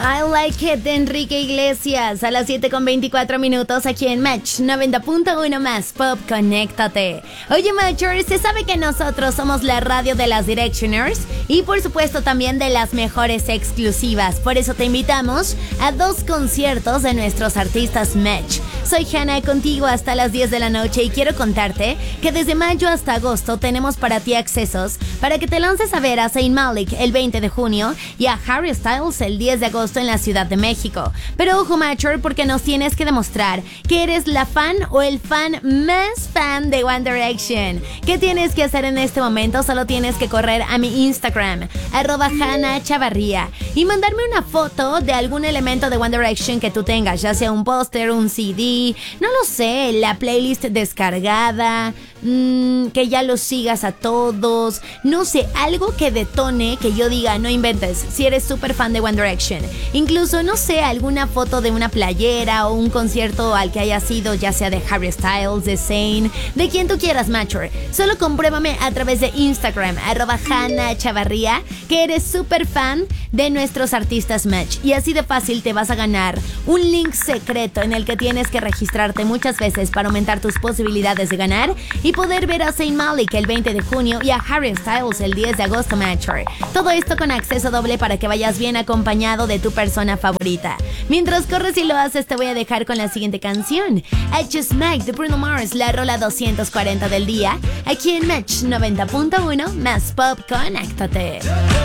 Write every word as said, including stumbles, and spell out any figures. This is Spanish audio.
I Like It de Enrique Iglesias a las siete con veinticuatro minutos aquí en Match noventa punto uno más Pop, conéctate. Oye, Matchers, se sabe que nosotros somos la radio de las Directioners y por supuesto también de las mejores exclusivas. Por eso te invitamos a dos conciertos de nuestros artistas Match. Soy Hannah, contigo hasta las diez de la noche y quiero contarte que desde mayo hasta agosto tenemos para ti accesos para que te lances a ver a Zayn Malik el veinte de junio y a Harry Styles el diez de agosto en la Ciudad de México. Pero ojo, Matcher, porque nos tienes que demostrar que eres la fan o el fan más fan de One Direction. ¿Qué tienes que hacer en este momento? Solo tienes que correr a mi Instagram, arroba Hannah Chavarría, y mandarme una foto de algún elemento de One Direction que tú tengas, ya sea un póster, un C D, no lo sé, la playlist descargada, mmm, que ya los sigas a todos, no sé, algo que detone, que yo diga, no inventes, si eres súper fan de One Direction. Incluso, no sé, alguna foto de una playera o un concierto al que haya sido, ya sea de Harry Styles, de Zayn, de quien tú quieras, Matcher. Solo compruébame a través de Instagram, arroba Hannah Chavarría, que eres súper fan de nuestros artistas Match. Y así de fácil te vas a ganar un link secreto en el que tienes que registrarte muchas veces para aumentar tus posibilidades de ganar y poder ver a Zayn Malik el veinte de junio y a Harry Styles el diez de agosto, Matcher. Todo esto con acceso doble para que vayas bien acompañado de tu persona favorita. Mientras corres y lo haces, te voy a dejar con la siguiente canción, I Just Might de Bruno Mars, la rola doscientos cuarenta del día, aquí en Match noventa punto uno más Pop, conéctate.